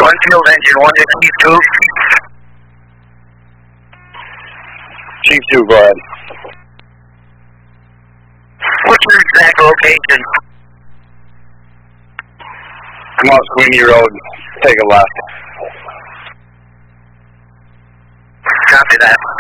Gunfield engine 1 to Chief 2. Chief 2, go ahead. What's your exact location? Come off Sweeney Road, take a left. Copy that.